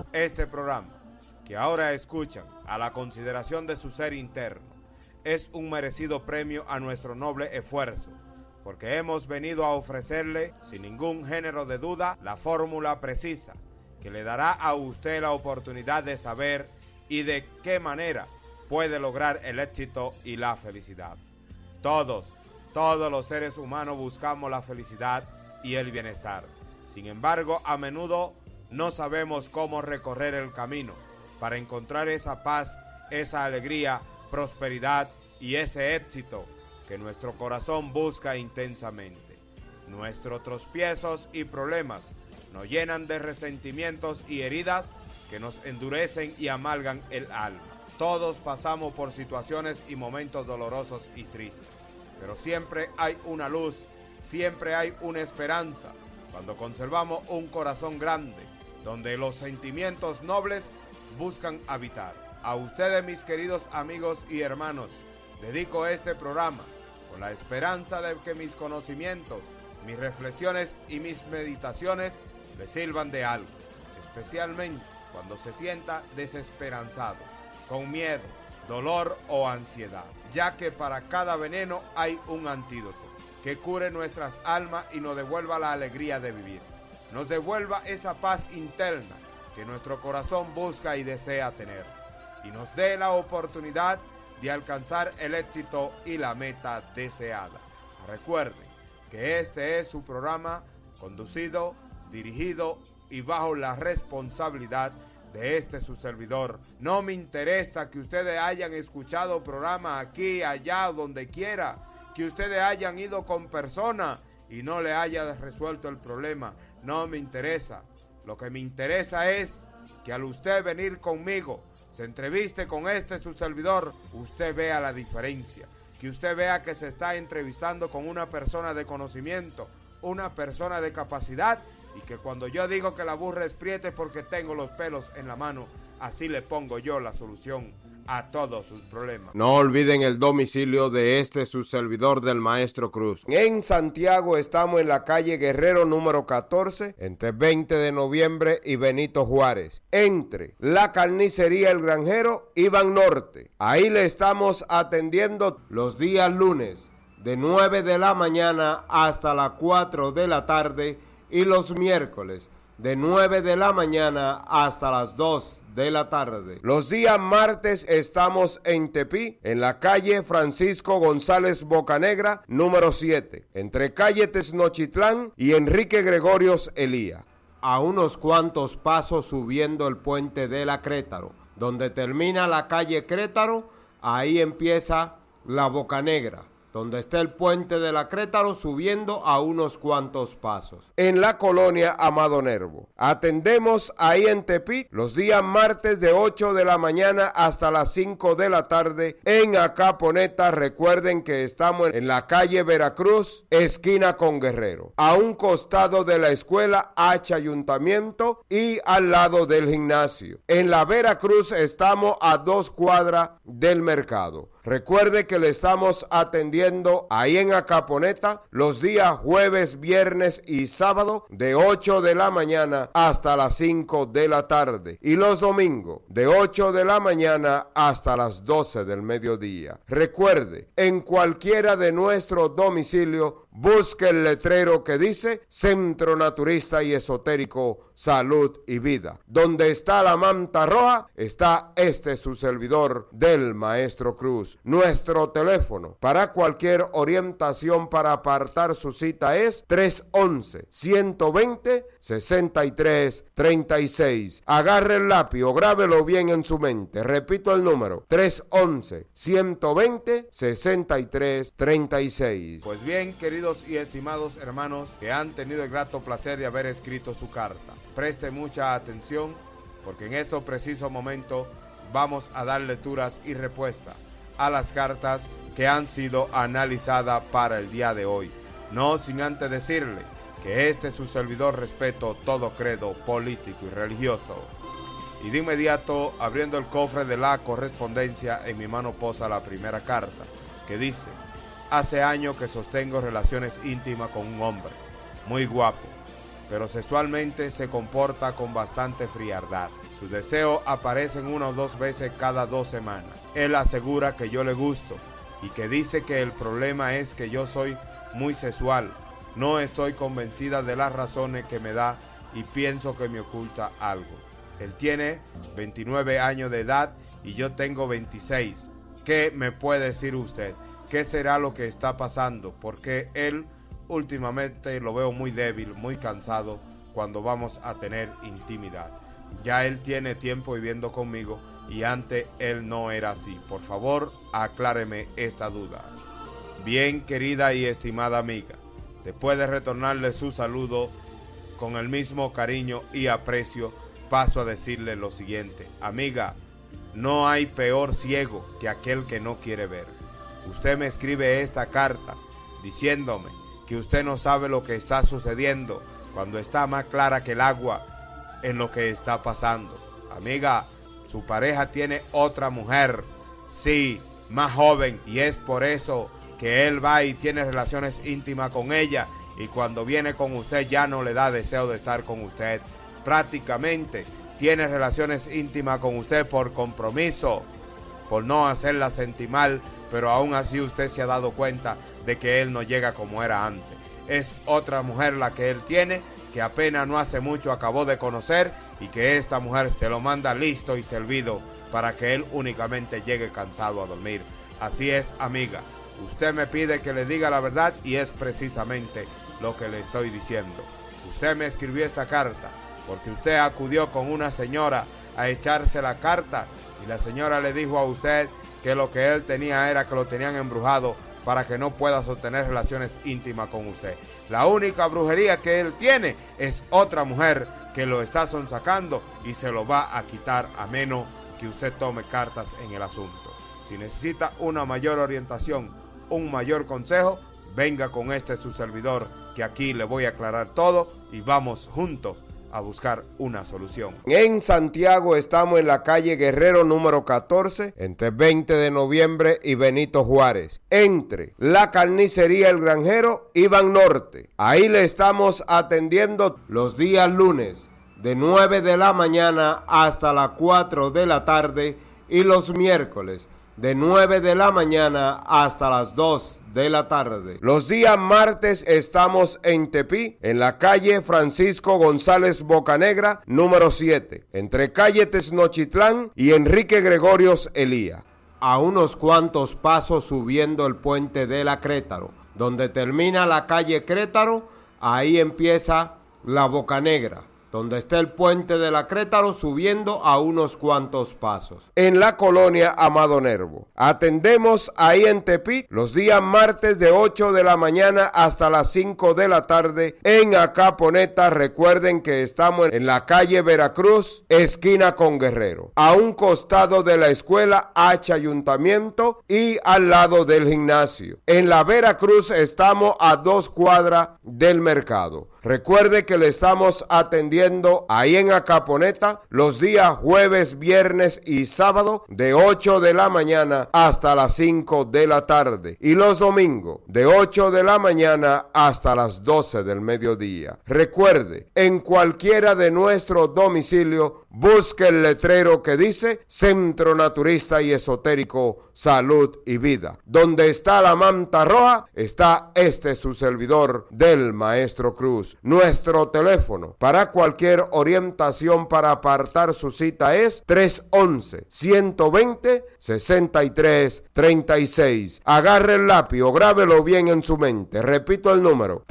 Este programa, que ahora escuchan a la consideración de su ser interno, es un merecido premio a nuestro noble esfuerzo, porque hemos venido a ofrecerle, sin ningún género de duda, la fórmula precisa que le dará a usted la oportunidad de saber y de qué manera puede lograr el éxito y la felicidad. Todos los seres humanos buscamos la felicidad y el bienestar. Sin embargo, a menudo no sabemos cómo recorrer el camino para encontrar esa paz, esa alegría, prosperidad y ese éxito que nuestro corazón busca intensamente. Nuestros tropiezos y problemas nos llenan de resentimientos y heridas que nos endurecen y amargan el alma. Todos pasamos por situaciones y momentos dolorosos y tristes, pero siempre hay una luz, siempre hay una esperanza cuando conservamos un corazón grande, donde los sentimientos nobles buscan habitar. A ustedes, mis queridos amigos y hermanos, dedico este programa con la esperanza de que mis conocimientos, mis reflexiones y mis meditaciones les sirvan de algo, especialmente cuando se sienta desesperanzado, con miedo, dolor o ansiedad, ya que para cada veneno hay un antídoto que cure nuestras almas y nos devuelva la alegría de vivir, nos devuelva esa paz interna que nuestro corazón busca y desea tener, y nos dé la oportunidad de alcanzar el éxito y la meta deseada. Recuerden que este es su programa conducido, dirigido y bajo la responsabilidad de este su servidor. No me interesa que ustedes hayan escuchado programas aquí, allá, donde quiera, que ustedes hayan ido con personas y no le haya resuelto el problema. No me interesa. Lo que me interesa es que al usted venir conmigo, se entreviste con este su servidor, usted vea la diferencia. Que usted vea que se está entrevistando con una persona de conocimiento, una persona de capacidad, y que cuando yo digo que la burra es prieta es porque tengo los pelos en la mano, así le pongo yo la solución a todos sus problemas. No olviden el domicilio de este su servidor del Maestro Cruz. En Santiago estamos en la calle Guerrero número 14, entre 20 de noviembre y Benito Juárez, entre la carnicería El Granjero y Ban Norte. Ahí le estamos atendiendo los días lunes de 9 de la mañana hasta las 4 de la tarde y los miércoles de 9 de la mañana hasta las 2 de la tarde. Los días martes estamos en Tepí, en la calle Francisco González Bocanegra, número 7, entre calle Teznochitlán y Enrique Gregorios Elía, a unos cuantos pasos subiendo el puente de la Crétaro. Donde termina la calle Crétaro, ahí empieza la Bocanegra. Donde está el puente de la Crétaro, subiendo a unos cuantos pasos. En la colonia Amado Nervo. Atendemos ahí en Tepic los días martes de 8 de la mañana hasta las 5 de la tarde. En Acaponeta, recuerden que estamos en la calle Veracruz, esquina con Guerrero, a un costado de la escuela H Ayuntamiento y al lado del gimnasio. En la Veracruz estamos a 2 cuadras del mercado. Recuerde que le estamos atendiendo ahí en Acaponeta los días jueves, viernes y sábado de 8 de la mañana hasta las 5 de la tarde. Y los domingos de 8 de la mañana hasta las 12 del mediodía. Recuerde, en cualquiera de nuestros domicilios, busque el letrero que dice Centro Naturista y Esotérico Salud y Vida. Donde está la manta roja, está este su servidor del Maestro Cruz. Nuestro teléfono para cualquier orientación para apartar su cita es 311-120-6336. Agarre el lápiz o grábelo bien en su mente. Repito el número, 311-120-6336. Pues bien, queridos y estimados hermanos que han tenido el grato placer de haber escrito su carta, preste mucha atención porque en estos precisos momentos vamos a dar lecturas y respuestas a las cartas que han sido analizadas para el día de hoy. No sin antes decirle que este es su servidor respeto todo credo político y religioso. Y de inmediato, abriendo el cofre de la correspondencia, en mi mano posa la primera carta, que dice: hace años que sostengo relaciones íntimas con un hombre muy guapo, pero sexualmente se comporta con bastante frialdad. Sus deseos aparecen 1 o 2 veces cada 2 semanas. Él asegura que yo le gusto y que dice que el problema es que yo soy muy sexual. No estoy convencida de las razones que me da y pienso que me oculta algo. Él tiene 29 años de edad y yo tengo 26. ¿Qué me puede decir usted? ¿Qué será lo que está pasando? Porque él últimamente lo veo muy débil, muy cansado cuando vamos a tener intimidad. Ya él tiene tiempo viviendo conmigo y antes él no era así. Por favor, acláreme esta duda. Bien, querida y estimada amiga, después de retornarle su saludo con el mismo cariño y aprecio, paso a decirle lo siguiente. Amiga, no hay peor ciego que aquel que no quiere ver. Usted me escribe esta carta diciéndome que usted no sabe lo que está sucediendo cuando está más clara que el agua en lo que está pasando. Amiga, su pareja tiene otra mujer, sí, más joven, y es por eso que él va y tiene relaciones íntimas con ella, y cuando viene con usted ya no le da deseo de estar con usted. Prácticamente tiene relaciones íntimas con usted por compromiso, por no hacerla sentir mal, pero aún así usted se ha dado cuenta de que él no llega como era antes. Es otra mujer la que él tiene, que apenas no hace mucho acabó de conocer, y que esta mujer se lo manda listo y servido para que él únicamente llegue cansado a dormir. Así es, amiga, usted me pide que le diga la verdad y es precisamente lo que le estoy diciendo. Usted me escribió esta carta porque usted acudió con una señora a echarse la carta y la señora le dijo a usted que lo que él tenía era que lo tenían embrujado para que no pueda sostener relaciones íntimas con usted. La única brujería que él tiene es otra mujer que lo está sonsacando y se lo va a quitar a menos que usted tome cartas en el asunto. Si necesita una mayor orientación, un mayor consejo, venga con su servidor, que aquí le voy a aclarar todo y vamos juntos a buscar una solución. En Santiago estamos en la calle Guerrero número 14, entre 20 de noviembre y Benito Juárez, entre la carnicería El Granjero y Ban Norte. Ahí le estamos atendiendo los días lunes de 9 de la mañana hasta las 4 de la tarde y los miércoles de 9 de la mañana hasta las 2 de la tarde. Los días martes estamos en Tepí, en la calle Francisco González Bocanegra, número 7, entre calle Tenochtitlán y Enrique Gregorios Elía. A unos cuantos pasos subiendo el puente de la Crétaro, donde termina la calle Crétaro, ahí empieza la Bocanegra, donde está el puente de la Crétaro, subiendo a unos cuantos pasos. En la colonia Amado Nervo. Atendemos ahí en Tepic los días martes de 8 de la mañana hasta las 5 de la tarde. En Acaponeta, recuerden que estamos en la calle Veracruz, esquina con Guerrero, a un costado de la escuela H Ayuntamiento y al lado del gimnasio. En la Veracruz estamos a 2 cuadras del mercado. Recuerde que le estamos atendiendo ahí en Acaponeta los días jueves, viernes y sábado de 8 de la mañana hasta las 5 de la tarde y los domingos de 8 de la mañana hasta las 12 del mediodía. Recuerde, en cualquiera de nuestros domicilios busque el letrero que dice Centro Naturista y Esotérico Salud y Vida. Donde está la manta roja, está su servidor del Maestro Cruz. Nuestro teléfono para cualquier orientación para apartar su cita es 311-120-6336. Agarre el lápiz o grábelo bien en su mente. Repito el número,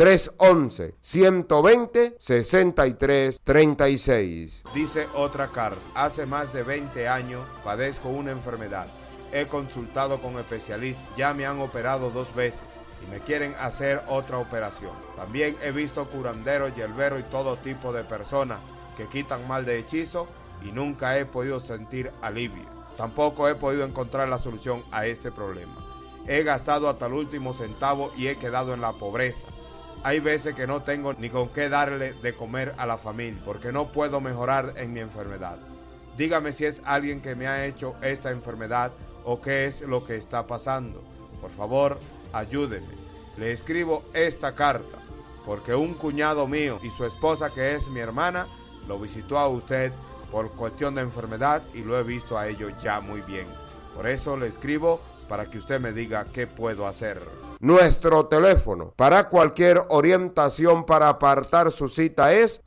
311-120-6336. Dice otra carta: hace más de 20 años padezco una enfermedad. He consultado con especialistas, ya me han operado 2 veces y me quieren hacer otra operación. También he visto curanderos, yerberos y todo tipo de personas que quitan mal de hechizo y nunca he podido sentir alivio. Tampoco he podido encontrar la solución a este problema. He gastado hasta el último centavo y he quedado en la pobreza. Hay veces que no tengo ni con qué darle de comer a la familia porque no puedo mejorar en mi enfermedad. Dígame si es alguien que me ha hecho esta enfermedad o qué es lo que está pasando. Por favor, ayúdenme. Le escribo esta carta porque un cuñado mío y su esposa, que es mi hermana, lo visitó a usted por cuestión de enfermedad y lo he visto a ellos ya muy bien. Por eso le escribo para que usted me diga qué puedo hacer. Nuestro teléfono para cualquier orientación para apartar su cita es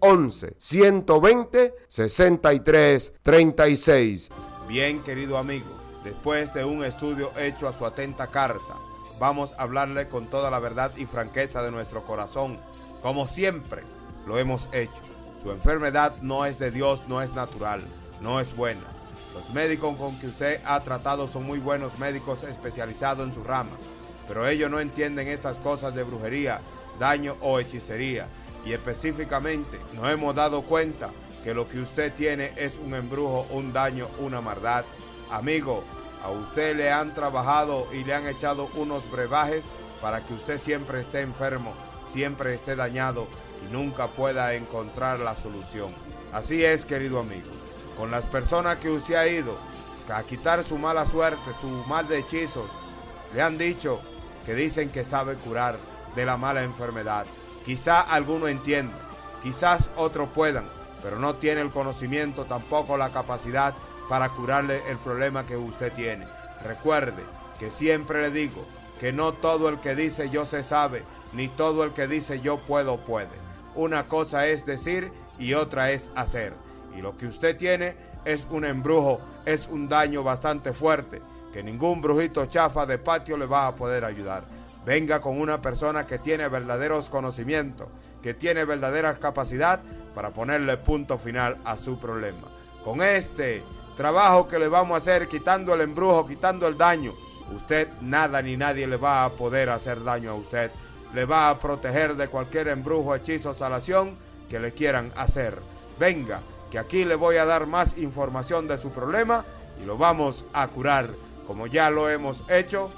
311-120-6336. Bien, querido amigo, después de un estudio hecho a su atenta carta, vamos a hablarle con toda la verdad y franqueza de nuestro corazón, como siempre lo hemos hecho. Su enfermedad no es de Dios, no es natural, no es buena. Los médicos con que usted ha tratado son muy buenos médicos especializados en su rama, pero ellos no entienden estas cosas de brujería, daño o hechicería. Y específicamente nos hemos dado cuenta que lo que usted tiene es un embrujo, un daño, una maldad. Amigo, a usted le han trabajado y le han echado unos brebajes para que usted siempre esté enfermo, siempre esté dañado y nunca pueda encontrar la solución. Así es, querido amigo, con las personas que usted ha ido a quitar su mala suerte, su mal de hechizos, le han dicho que dicen que sabe curar de la mala enfermedad. Quizá alguno entienda, quizás otros puedan, pero no tiene el conocimiento, tampoco la capacidad para curarle el problema que usted tiene. Recuerde que siempre le digo que no todo el que dice yo se sabe, ni todo el que dice yo puedo puede. Una cosa es decir y otra es hacer. Y lo que usted tiene es un embrujo, es un daño bastante fuerte, que ningún brujito chafa de patio le va a poder ayudar. Venga con una persona que tiene verdaderos conocimientos, que tiene verdadera capacidad para ponerle punto final a su problema. Con este trabajo que le vamos a hacer, quitando el embrujo, quitando el daño, usted nada ni nadie le va a poder hacer daño a usted. Le va a proteger de cualquier embrujo, hechizo, salación que le quieran hacer. Venga, que aquí le voy a dar más información de su problema y lo vamos a curar, como ya lo hemos hecho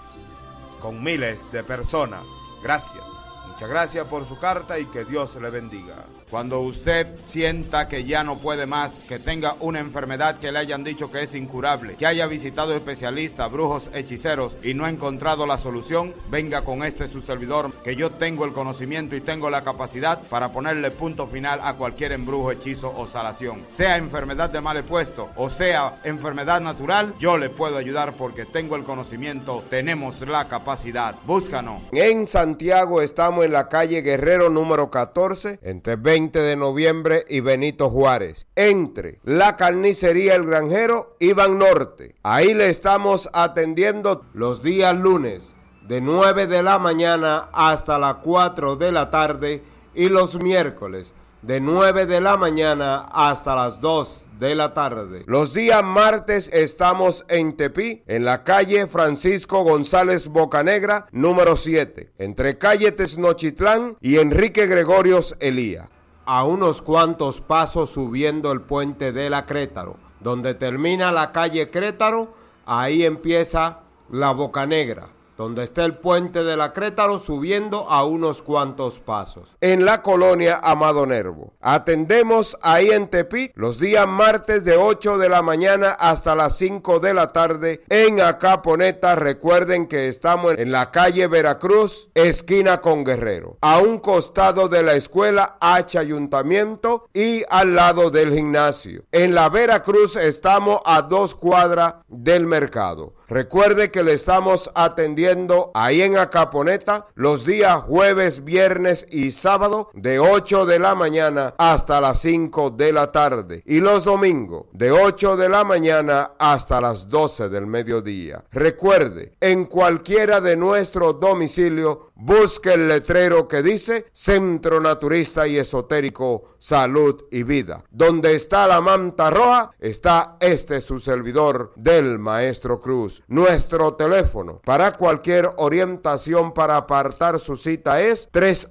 con miles de personas. Gracias, muchas gracias por su carta y que Dios le bendiga. Cuando usted sienta que ya no puede más, que tenga una enfermedad que le hayan dicho que es incurable, que haya visitado especialistas, brujos, hechiceros y no ha encontrado la solución, venga con su servidor, que yo tengo el conocimiento y tengo la capacidad para ponerle punto final a cualquier embrujo, hechizo o salación. Sea enfermedad de mal puesto o sea enfermedad natural, yo le puedo ayudar porque tengo el conocimiento, tenemos la capacidad. Búscanos. En Santiago estamos en la calle Guerrero número 14, entre 20 de noviembre y Benito Juárez, entre la carnicería El Granjero y Ban Norte. Ahí le estamos atendiendo los días lunes de 9 de la mañana hasta las 4 de la tarde y los miércoles de 9 de la mañana hasta las 2 de la tarde. Los días martes estamos en Tepí, en la calle Francisco González Bocanegra, número 7, entre calle Teznochitlán y Enrique Gregorios Elía, a unos cuantos pasos subiendo el puente de la Crétaro. Donde termina la calle Crétaro, ahí empieza la Bocanegra. Donde está el puente de la Crétaro, subiendo a unos cuantos pasos. En la colonia Amado Nervo. Atendemos ahí en Tepic los días martes de 8 de la mañana hasta las 5 de la tarde. En Acaponeta, recuerden que estamos en la calle Veracruz, esquina con Guerrero, a un costado de la escuela H Ayuntamiento y al lado del gimnasio. En la Veracruz estamos a 2 cuadras del mercado. Recuerde que le estamos atendiendo ahí en Acaponeta los días jueves, viernes y sábado de 8 de la mañana hasta las 5 de la tarde y los domingos de 8 de la mañana hasta las 12 del mediodía. Recuerde, en cualquiera de nuestros domicilios busque el letrero que dice Centro Naturista y Esotérico Salud y Vida. Donde está la manta roja, está su servidor del Maestro Cruz. Nuestro teléfono para cualquier orientación para apartar su cita es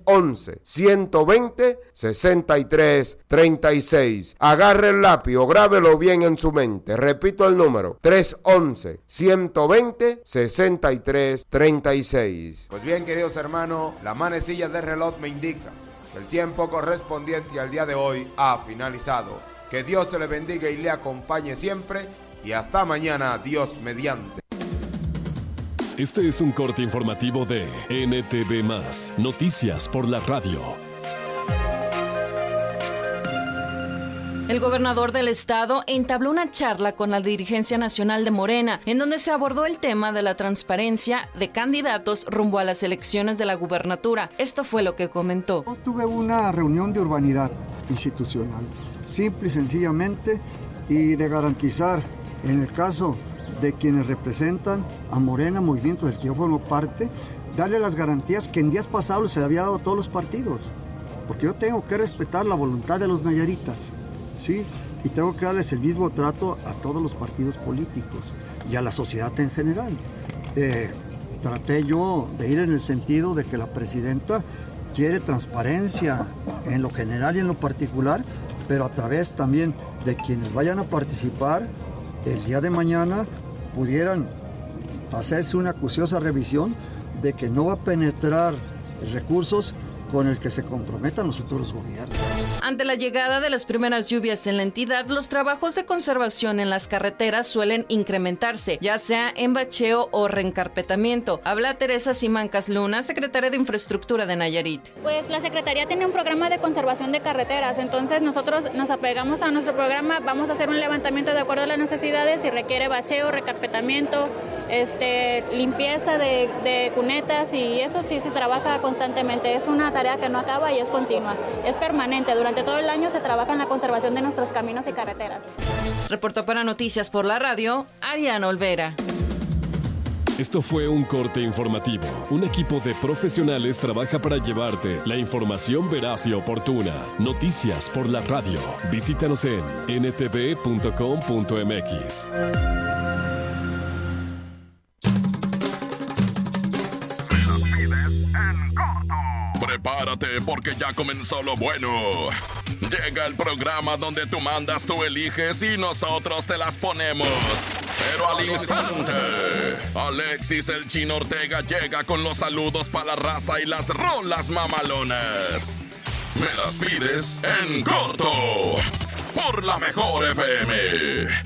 311-120-6336. Agarre el lápiz o grábelo bien en su mente. Repito el número, 311-120-6336. Pues bien, queridos hermanos, la manecilla del reloj me indica que el tiempo correspondiente al día de hoy ha finalizado. Que Dios se le bendiga y le acompañe siempre y hasta mañana, Dios mediante. Este es un corte informativo de NTV+, Noticias por la Radio. El gobernador del estado entabló una charla con la dirigencia nacional de Morena, en donde se abordó el tema de la transparencia de candidatos rumbo a las elecciones de la gubernatura. Esto fue lo que comentó. Tuve una reunión de urbanidad institucional, simple y sencillamente, y de garantizar, en el caso de quienes representan a Morena, movimiento del que yo formo parte, darle las garantías que en días pasados se le había dado a todos los partidos, porque yo tengo que respetar la voluntad de los nayaritas. Sí, y tengo que darles el mismo trato a todos los partidos políticos y a la sociedad en general. Traté yo de ir en el sentido de que la presidenta quiere transparencia en lo general y en lo particular, pero a través también de quienes vayan a participar el día de mañana pudieran hacerse una acuciosa revisión de que no va a penetrar recursos con el que se comprometan los futuros gobiernos. Ante la llegada de las primeras lluvias en la entidad, los trabajos de conservación en las carreteras suelen incrementarse, ya sea en bacheo o reencarpetamiento. Habla Teresa Simancas Luna, secretaria de Infraestructura de Nayarit. Pues la Secretaría tiene un programa de conservación de carreteras, entonces nosotros nos apegamos a nuestro programa, vamos a hacer un levantamiento de acuerdo a las necesidades, si requiere bacheo, recarpetamiento, limpieza de cunetas, y eso sí se trabaja constantemente. Es una tarea que no acaba y es continua, es permanente. Durante todo el año se trabaja en la conservación de nuestros caminos y carreteras. Reportó para Noticias por la Radio, Ariana Olvera. Esto fue un corte informativo. Un equipo de profesionales trabaja para llevarte la información veraz y oportuna. Noticias por la Radio. Visítanos en ntv.com.mx. Prepárate porque ya comenzó lo bueno. Llega el programa donde tú mandas, tú eliges y nosotros te las ponemos. Pero al instante, Alexis el Chino Ortega llega con los saludos para la raza y las rolas mamalonas. Me las pides en corto por la mejor FM.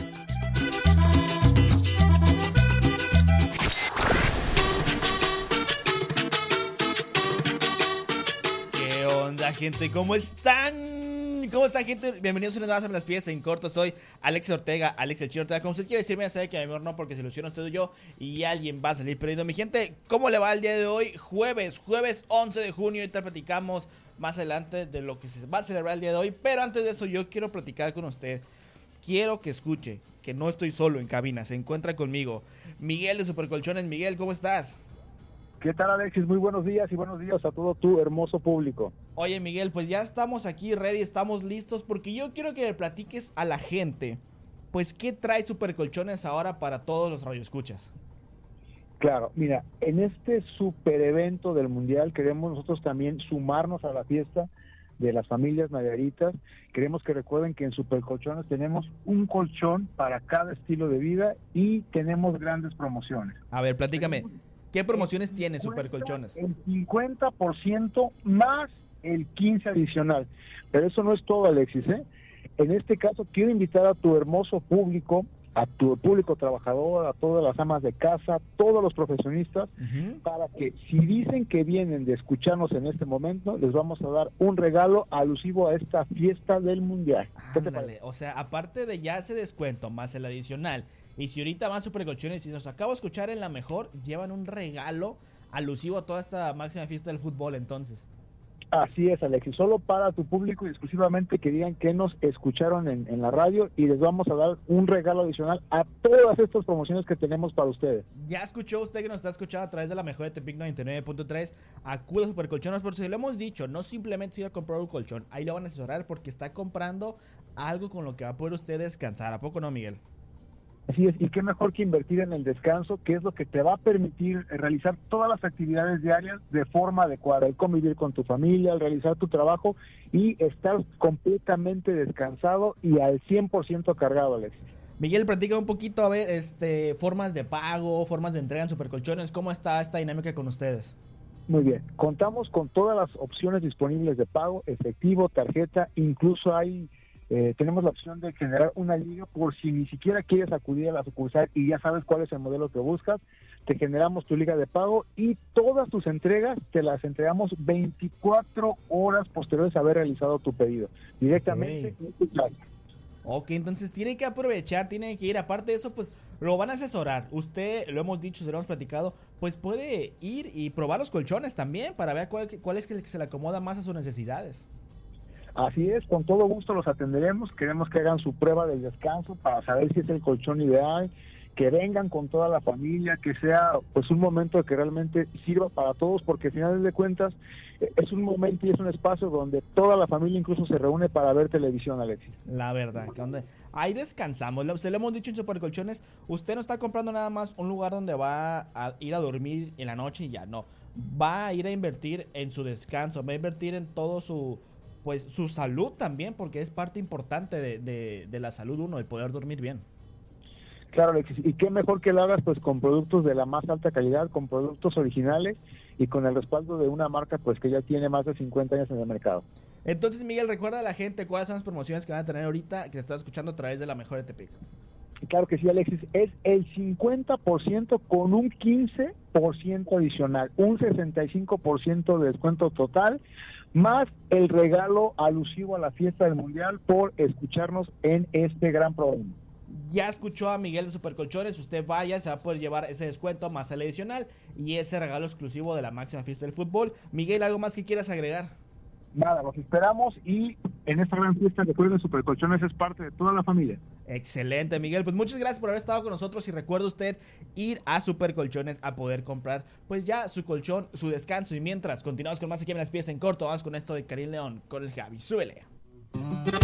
Hola gente, ¿cómo están? ¿Cómo están, gente? Bienvenidos una vez a Me las pides en corto. Soy Alex Ortega, Alex el Chino Ortega. Como usted quiere decirme, ya sabe que a mí mejor no, porque se ilusiona usted y yo y alguien va a salir perdiendo. Mi gente, ¿cómo le va el día de hoy? Jueves 11 de junio. Ahorita platicamos más adelante de lo que se va a celebrar el día de hoy. Pero antes de eso, yo quiero platicar con usted. Quiero que escuche que no estoy solo en cabina. Se encuentra conmigo Miguel de Supercolchones. Miguel, ¿cómo estás? ¿Qué tal, Alexis? Muy buenos días y buenos días a todo tu hermoso público. Oye, Miguel, pues ya estamos aquí ready, estamos listos, porque yo quiero que le platiques a la gente, pues, ¿qué trae Supercolchones ahora para todos los radioescuchas? Claro, mira, en este super evento del Mundial queremos nosotros también sumarnos a la fiesta de las familias nayaritas. Queremos que recuerden que en Supercolchones tenemos un colchón para cada estilo de vida y tenemos grandes promociones. A ver, platícame. ¿Qué promociones tiene Supercolchones? El 50% más el 15% adicional. Pero eso no es todo, Alexis, ¿eh? En este caso, quiero invitar a tu hermoso público, a tu público trabajador, a todas las amas de casa, todos los profesionistas, para que si dicen que vienen de escucharnos en este momento, les vamos a dar un regalo alusivo a esta fiesta del Mundial. Ándale, o sea, aparte de ya ese descuento, más el adicional, y si ahorita van Supercolchones y nos acabo de escuchar en la mejor, llevan un regalo alusivo a toda esta máxima fiesta del fútbol, entonces. Así es, Alexis, solo para tu público y exclusivamente que digan que nos escucharon en la radio, y les vamos a dar un regalo adicional a todas estas promociones que tenemos para ustedes. Ya escuchó usted que nos está escuchando a través de la mejor de Tepic 99.3, acuda a Supercolchones, por si lo hemos dicho, no simplemente ir a comprar un colchón, ahí lo van a asesorar porque está comprando algo con lo que va a poder usted descansar, ¿a poco no, Miguel? Así es, y qué mejor que invertir en el descanso, que es lo que te va a permitir realizar todas las actividades diarias de forma adecuada, el convivir con tu familia, el realizar tu trabajo y estar completamente descansado y al 100% cargado, Alexis. Miguel, platica un poquito, a ver, formas de pago, formas de entrega en Supercolchones, ¿cómo está esta dinámica con ustedes? Muy bien, contamos con todas las opciones disponibles de pago, efectivo, tarjeta, incluso hay tenemos la opción de generar una liga por si ni siquiera quieres acudir a la sucursal y ya sabes cuál es el modelo que buscas. Te generamos tu liga de pago y todas tus entregas te las entregamos 24 horas posteriores a haber realizado tu pedido, directamente en tu casa. Ok, entonces tiene que aprovechar, tiene que ir. Aparte de eso, pues lo van a asesorar. Usted, lo hemos dicho, se lo hemos platicado, pues puede ir y probar los colchones también para ver cuál es el que se le acomoda más a sus necesidades. Así es, con todo gusto los atenderemos. Queremos que hagan su prueba del descanso para saber si es el colchón ideal, que vengan con toda la familia, que sea pues un momento que realmente sirva para todos, porque al final de cuentas es un momento y es un espacio donde toda la familia incluso se reúne para ver televisión, Alexis. La verdad, que ahí descansamos. Se lo hemos dicho en Supercolchones, usted no está comprando nada más un lugar donde va a ir a dormir en la noche y ya, no. Va a ir a invertir en su descanso, va a invertir en todo su salud también, porque es parte importante de la salud uno, el poder dormir bien. Claro, Alexis, y qué mejor que lo hagas pues con productos de la más alta calidad, con productos originales y con el respaldo de una marca pues que ya tiene más de 50 años en el mercado. Entonces, Miguel, recuerda a la gente cuáles son las promociones que van a tener ahorita, que estás escuchando a través de La Mejor de Tepic. Claro que sí, Alexis, es el 50% con un 15% adicional, un 65% de descuento total, más el regalo alusivo a la fiesta del Mundial por escucharnos en este gran programa. Ya escuchó a Miguel de Supercolchones, usted vaya, se va a poder llevar ese descuento más el adicional y ese regalo exclusivo de la máxima fiesta del fútbol. Miguel, ¿algo más que quieras agregar? Nada, los esperamos y en esta gran fiesta, recuerden, Supercolchones es parte de toda la familia. Excelente, Miguel, pues muchas gracias por haber estado con nosotros y recuerde usted ir a Supercolchones a poder comprar pues ya su colchón, su descanso. Y mientras continuamos con más aquí en Las Piezas en Corto, vamos con esto de Karim León con el Javi. Súbele.